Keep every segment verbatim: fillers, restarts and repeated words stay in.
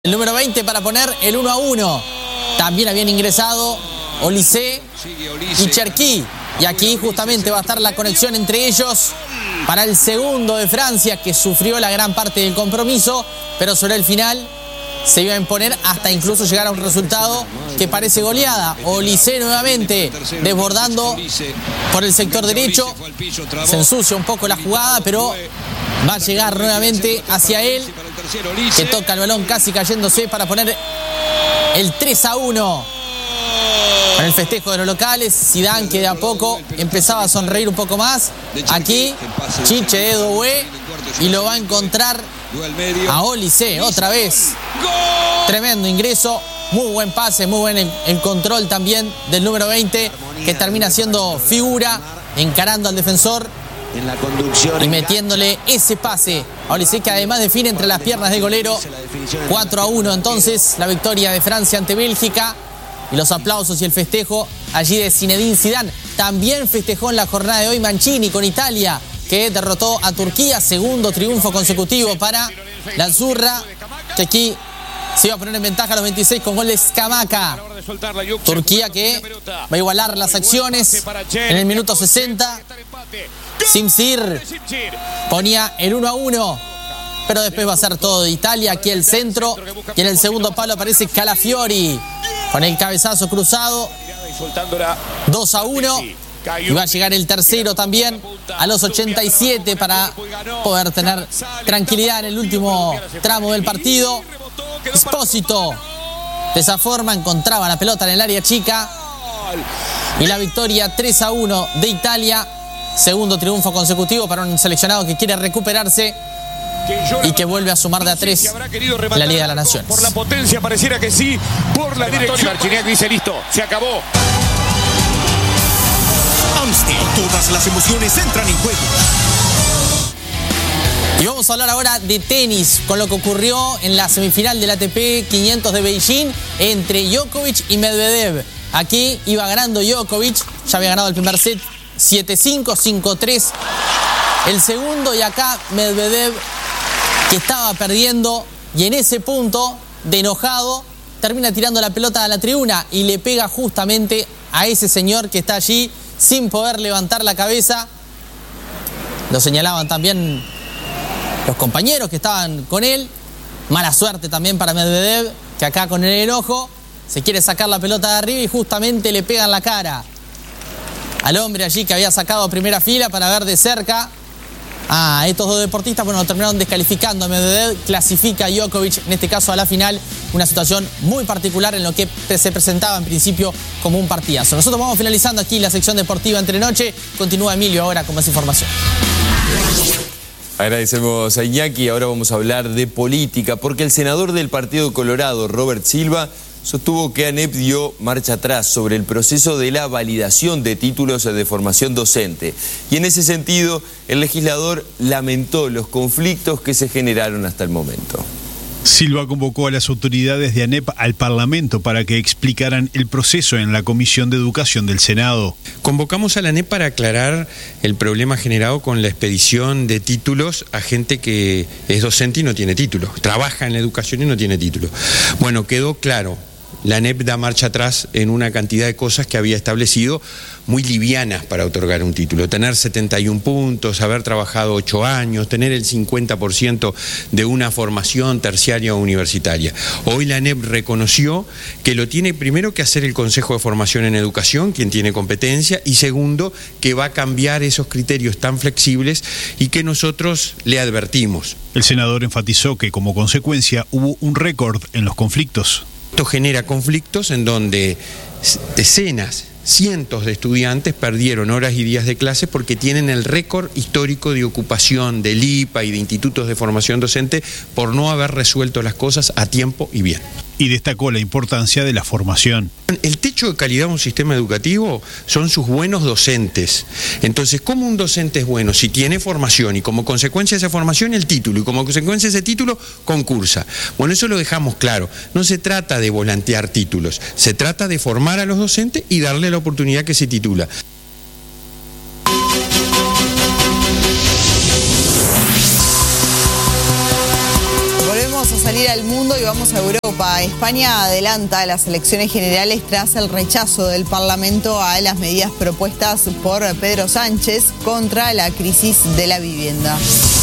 El número veinte para poner el uno a uno. También habían ingresado Olise y Cherki. Y aquí justamente va a estar la conexión entre ellos para el segundo de Francia, que sufrió la gran parte del compromiso, pero sobre el final se iba a imponer hasta incluso llegar a un resultado que parece goleada. Olise nuevamente desbordando por el sector derecho. Se ensucia un poco la jugada, pero va a llegar nuevamente hacia él, que toca el balón casi cayéndose para poner el tres a uno. Con el festejo de los locales, Zidane, que de a poco empezaba a sonreír un poco más. Aquí Chiche de Doué, y lo va a encontrar a Olise otra vez. Tremendo ingreso, muy buen pase, muy buen el, el control también del número veinte, que termina siendo figura, encarando al defensor en la conducción y metiéndole ese pase a Olise, que además define entre las piernas del golero. Cuatro a uno entonces la victoria de Francia ante Bélgica, y los aplausos y el festejo allí de Zinedine Zidane. También festejó en la jornada de hoy Mancini con Italia, que derrotó a Turquía, segundo triunfo consecutivo para la Azzurra, que aquí se iba a poner en ventaja a los veintiséis con gol de Scamacca. Turquía que va a igualar las acciones en el minuto sesenta. Simsir ponía el uno a uno, pero después va a ser todo de Italia. Aquí el centro, y en el segundo palo aparece Calafiori con el cabezazo cruzado. dos a uno. Y va a llegar el tercero también a los ochenta y siete para poder tener tranquilidad en el último tramo del partido. Espósito de esa forma encontraba la pelota en el área chica, y la victoria tres a uno de Italia. Segundo triunfo consecutivo para un seleccionado que quiere recuperarse y que vuelve a sumar de a tres en la Liga de las Naciones. Por la potencia pareciera que sí, por la dirección. Marchiniak dice listo, se acabó. Amstel, todas las emociones entran en juego. Y vamos a hablar ahora de tenis, con lo que ocurrió en la semifinal del A T P quinientos de Beijing entre Djokovic y Medvedev. Aquí iba ganando Djokovic, ya había ganado el primer set siete cinco, cinco tres el segundo, y acá Medvedev, que estaba perdiendo, y en ese punto de enojado termina tirando la pelota a la tribuna y le pega justamente a ese señor que está allí sin poder levantar la cabeza. Lo señalaban también los compañeros que estaban con él. Mala suerte también para Medvedev, que acá con el enojo se quiere sacar la pelota de arriba y justamente le pega en la cara al hombre allí que había sacado primera fila para ver de cerca a estos dos deportistas. Bueno, terminaron descalificando a Medvedev. Clasifica a Djokovic, en este caso a la final. Una situación muy particular en lo que se presentaba en principio como un partidazo. Nosotros vamos finalizando aquí la sección deportiva Entre Noche. Continúa Emilio ahora con más información. Agradecemos a Iñaki. Ahora vamos a hablar de política, porque el senador del Partido Colorado, Robert Silva, sostuvo que ANEP dio marcha atrás sobre el proceso de la validación de títulos de formación docente. Y en ese sentido, el legislador lamentó los conflictos que se generaron hasta el momento. Silva convocó a las autoridades de ANEP al Parlamento para que explicaran el proceso en la Comisión de Educación del Senado. Convocamos a la ANEP para aclarar el problema generado con la expedición de títulos a gente que es docente y no tiene título, trabaja en la educación y no tiene título. Bueno, quedó claro. La ANEP da marcha atrás en una cantidad de cosas que había establecido muy livianas para otorgar un título. Tener setenta y un puntos, haber trabajado ocho años, tener el cincuenta por ciento de una formación terciaria o universitaria. Hoy la ANEP reconoció que lo tiene primero que hacer el Consejo de Formación en Educación, quien tiene competencia, y segundo, que va a cambiar esos criterios tan flexibles y que nosotros le advertimos. El senador enfatizó que como consecuencia hubo un récord en los conflictos. Esto genera conflictos en donde decenas, cientos de estudiantes perdieron horas y días de clase porque tienen el récord histórico de ocupación del I P A y de institutos de formación docente por no haber resuelto las cosas a tiempo y bien. Y destacó la importancia de la formación. El techo de calidad de un sistema educativo son sus buenos docentes. Entonces, ¿cómo un docente es bueno? Si tiene formación y como consecuencia de esa formación el título, y como consecuencia de ese título concursa. Bueno, eso lo dejamos claro. No se trata de volantear títulos, se trata de formar a los docentes y darle la oportunidad que se titula. Volvemos a salir al mundo y vamos vamos a Europa. España adelanta las elecciones generales tras el rechazo del Parlamento a las medidas propuestas por Pedro Sánchez contra la crisis de la vivienda.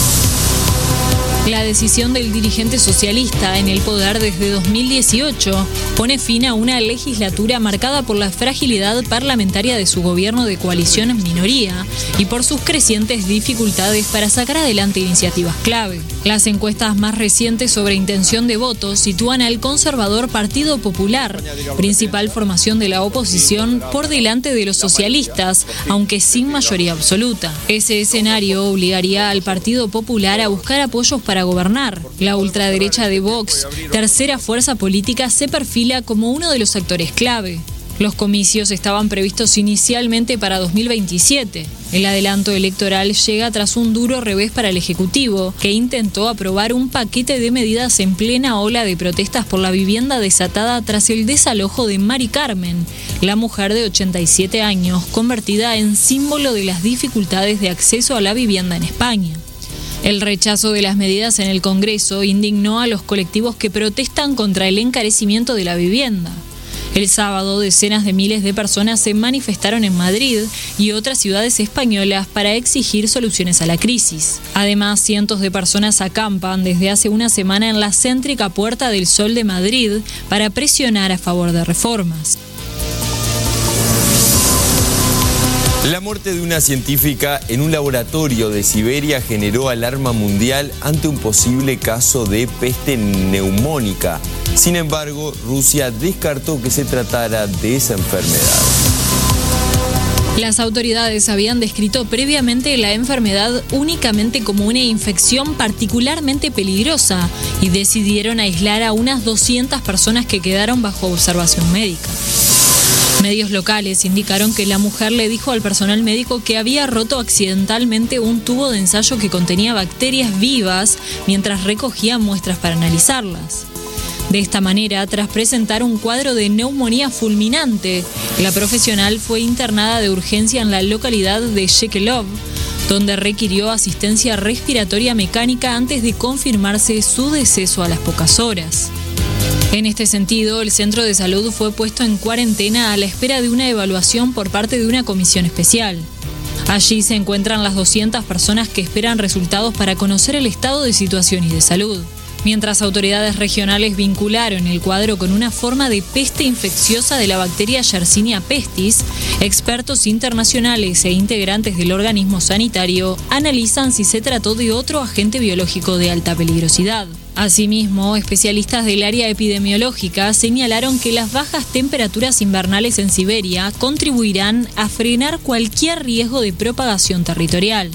La decisión del dirigente socialista en el poder desde dos mil dieciocho pone fin a una legislatura marcada por la fragilidad parlamentaria de su gobierno de coalición en minoría y por sus crecientes dificultades para sacar adelante iniciativas clave. Las encuestas más recientes sobre intención de voto sitúan al conservador Partido Popular, principal formación de la oposición, por delante de los socialistas, aunque sin mayoría absoluta. Ese escenario obligaría al Partido Popular a buscar apoyos para gobernar. La ultraderecha de Vox, tercera fuerza política, se perfila como uno de los actores clave. Los comicios estaban previstos inicialmente para dos mil veintisiete. El adelanto electoral llega tras un duro revés para el Ejecutivo, que intentó aprobar un paquete de medidas en plena ola de protestas por la vivienda desatada tras el desalojo de Mari Carmen, la mujer de ochenta y siete años, convertida en símbolo de las dificultades de acceso a la vivienda en España. El rechazo de las medidas en el Congreso indignó a los colectivos que protestan contra el encarecimiento de la vivienda. El sábado, decenas de miles de personas se manifestaron en Madrid y otras ciudades españolas para exigir soluciones a la crisis. Además, cientos de personas acampan desde hace una semana en la céntrica Puerta del Sol de Madrid para presionar a favor de reformas. La muerte de una científica en un laboratorio de Siberia generó alarma mundial ante un posible caso de peste neumónica. Sin embargo, Rusia descartó que se tratara de esa enfermedad. Las autoridades habían descrito previamente la enfermedad únicamente como una infección particularmente peligrosa y decidieron aislar a unas doscientas personas que quedaron bajo observación médica. Medios locales indicaron que la mujer le dijo al personal médico que había roto accidentalmente un tubo de ensayo que contenía bacterias vivas mientras recogía muestras para analizarlas. De esta manera, tras presentar un cuadro de neumonía fulminante, la profesional fue internada de urgencia en la localidad de Shekelov, donde requirió asistencia respiratoria mecánica antes de confirmarse su deceso a las pocas horas. En este sentido, el centro de salud fue puesto en cuarentena a la espera de una evaluación por parte de una comisión especial. Allí se encuentran las doscientas personas que esperan resultados para conocer el estado de situación y de salud. Mientras autoridades regionales vincularon el cuadro con una forma de peste infecciosa de la bacteria Yersinia pestis, expertos internacionales e integrantes del organismo sanitario analizan si se trató de otro agente biológico de alta peligrosidad. Asimismo, especialistas del área epidemiológica señalaron que las bajas temperaturas invernales en Siberia contribuirán a frenar cualquier riesgo de propagación territorial.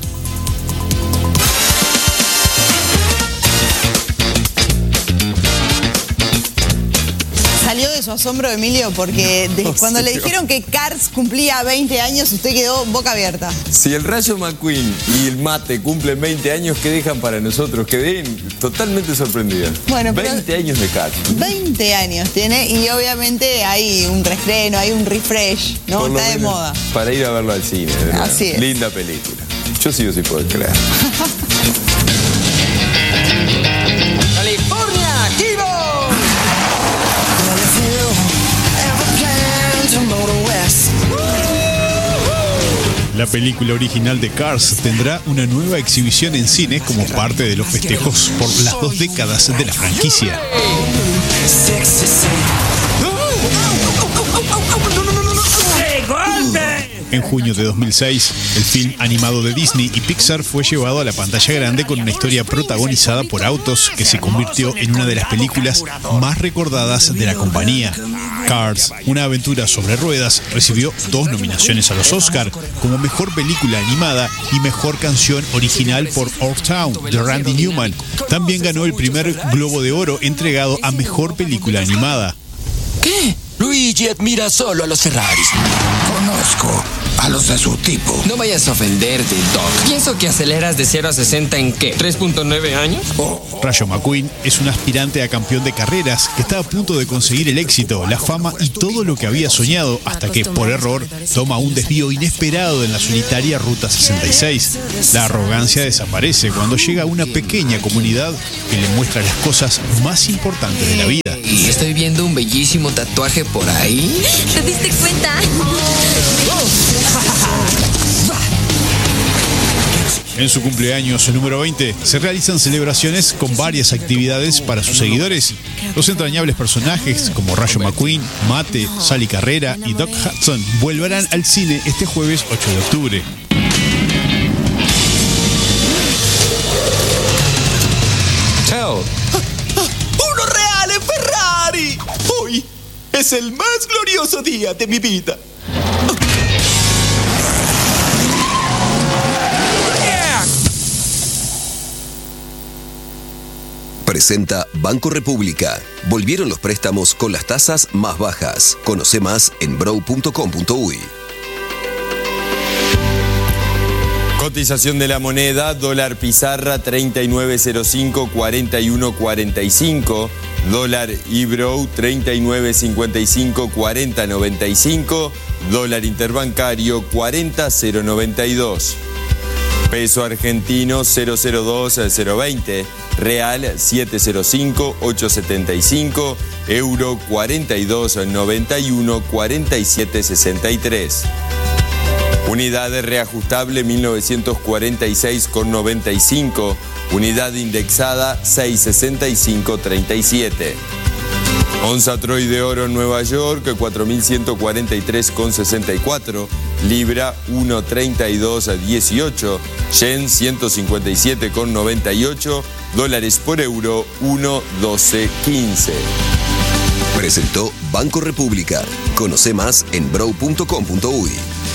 Salió de su asombro, Emilio, porque de, no, cuando sí, le dijeron que Cars cumplía veinte años, usted quedó boca abierta. Si el Rayo McQueen y el Mate cumplen veinte años, ¿qué dejan para nosotros? Quedé totalmente sorprendida. Bueno, veinte años de Cars. veinte años tiene y obviamente hay un reestreno, hay un refresh, ¿no? Está de moda. Para ir a verlo al cine. Así es. Linda película. Yo sí o sí puedo creer. California, Kibo. La película original de Cars tendrá una nueva exhibición en cines como parte de los festejos por las dos décadas de la franquicia. En junio de dos mil seis, el film animado de Disney y Pixar fue llevado a la pantalla grande con una historia protagonizada por autos que se convirtió en una de las películas más recordadas de la compañía. Cars, una aventura sobre ruedas, recibió dos nominaciones a los Oscar como Mejor Película Animada y Mejor Canción Original por Old Town de Randy Newman. También ganó el primer Globo de Oro entregado a Mejor Película Animada. ¿Qué? Luigi admira solo a los Ferraris. Conozco. a los de su tipo. No vayas a ofenderte, Doc. Pienso que aceleras de cero a sesenta en ¿qué? ¿tres punto nueve años? Oh. Rayo McQueen es un aspirante a campeón de carreras que está a punto de conseguir el éxito, la fama y todo lo que había soñado, hasta que, por error, toma un desvío inesperado en la solitaria Ruta sesenta y seis. La arrogancia desaparece cuando llega a una pequeña comunidad que le muestra las cosas más importantes de la vida. Y estoy viendo un bellísimo tatuaje por ahí. ¿Te diste cuenta? En su cumpleaños número veinte se realizan celebraciones con varias actividades para sus seguidores. Los entrañables personajes como Rayo McQueen, Mate, Sally Carrera y Doc Hudson volverán al cine este jueves ocho de octubre. Chao. ¡Uno real en Ferrari! Hoy es el más glorioso día de mi vida. Presenta Banco República. Volvieron los préstamos con las tasas más bajas. Conoce más en brow punto com punto uy. Cotización de la moneda, dólar pizarra treinta y nueve cero cinco cuarenta y uno cuarenta y cinco, dólar Ibrow treinta y nueve cincuenta y cinco cuarenta noventa y cinco, dólar interbancario cuarenta cero noventa y dos. Peso argentino cero cero dos cero veinte, real siete cero cinco ocho setenta y cinco, euro cuarenta y dos noventa y uno cuarenta y siete sesenta y tres. Unidad reajustable mil novecientos cuarenta y seis con noventa y cinco, unidad indexada seiscientos sesenta y cinco treinta y siete. Onza Troy de oro en Nueva York cuatro mil ciento cuarenta y tres con sesenta y cuatro, libra uno treinta y dos dieciocho, yen ciento cincuenta y siete con noventa y ocho, dólares por euro uno doce quince. Presentó Banco República. Conoce más en brow punto com punto uy.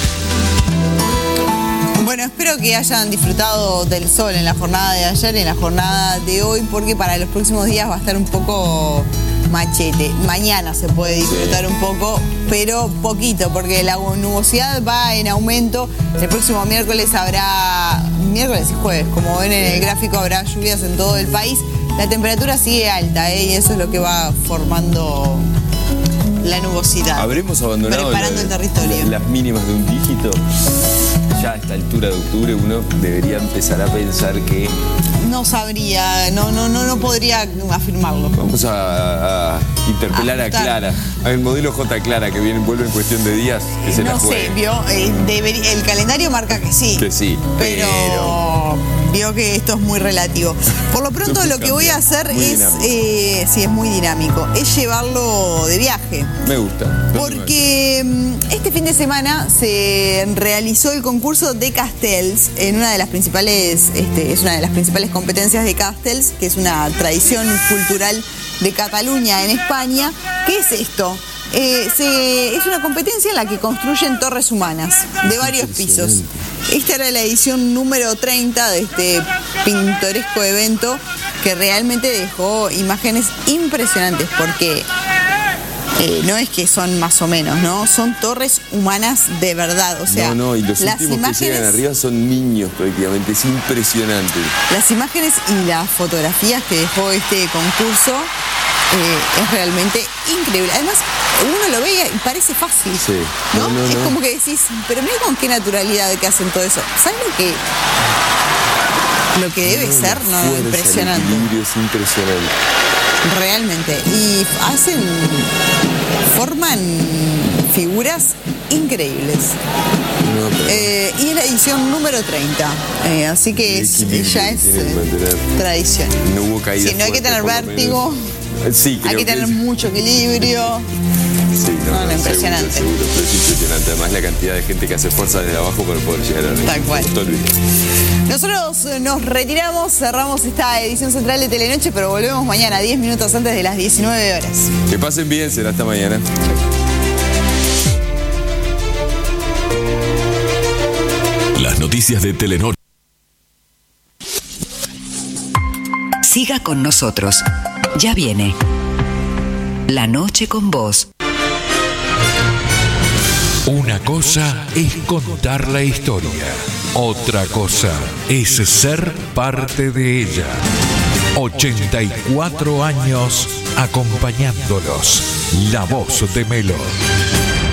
Bueno, espero que hayan disfrutado del sol en la jornada de ayer y en la jornada de hoy, porque para los próximos días va a estar un poco machete. Mañana se puede disfrutar un poco, pero poquito, porque la nubosidad va en aumento. El próximo miércoles habrá, miércoles y jueves, como ven en el gráfico, habrá lluvias en todo el país. La temperatura sigue alta, ¿eh? Y eso es lo que va formando la nubosidad. ¿Habremos abandonado preparando la, el territorio. las mínimas de un dígito? Ya a esta altura de octubre uno debería empezar a pensar que... No sabría, no, no, no, no podría afirmarlo. Vamos a, a interpelar a, a Clara, a el modelo J Clara que viene, vuelve en cuestión de días, que se no la juegue. sé, vio, eh, debería, el calendario marca que sí. Que sí, pero, pero vio que esto es muy relativo. Por lo pronto lo que voy a hacer muy es, eh, sí, es muy dinámico, es llevarlo de viaje. Me gusta. Porque este fin de semana se realizó el concurso de Castells en una de las principales, este, es una de las principales competencias de Castells, que es una tradición cultural de Cataluña en España. ¿Qué es esto? Eh, se, es una competencia en la que construyen torres humanas de varios pisos. Esta era la edición número treinta de este pintoresco evento que realmente dejó imágenes impresionantes, porque Eh, no es que son más o menos, ¿no? Son torres humanas de verdad, o sea, no, no, y los las últimos imágenes, que llegan arriba son niños prácticamente, es impresionante. Las imágenes y las fotografías que dejó este concurso eh, es realmente increíble. Además, uno lo ve y parece fácil, sí. ¿no? No, no, es no. como que decís, pero mira con qué naturalidad que hacen todo eso. ¿Sabes lo que, lo que debe no, ser? No, fuerza, impresionante. El equilibrio es impresionante. Realmente. Y hacen, forman figuras increíbles. No, pero... eh, y es la edición número treinta. Eh, así que es, ya es eh, tradición. No hubo caída. Sí, no hay que tener vértigo. Sí, hay que tener que... mucho equilibrio. Sí, no, no, no, no, impresionante. Seguro, seguro, pero es impresionante. Además, la cantidad de gente que hace fuerza desde abajo para poder llegar a Tal cual. Todo el video. Nosotros nos retiramos, cerramos esta edición central de Telenoche, pero volvemos mañana, diez minutos antes de las diecinueve horas. Que pasen bien, será hasta mañana. Las noticias de Telenoche. Siga con nosotros. Ya viene La Noche con Vos. Una cosa es contar la historia, otra cosa es ser parte de ella. ochenta y cuatro años acompañándolos. La voz de Melo.